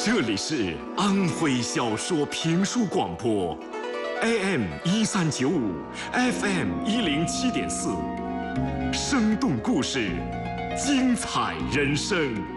这里是安徽小说评书广播 ，AM1395 ，FM107.4，生动故事，精彩人生。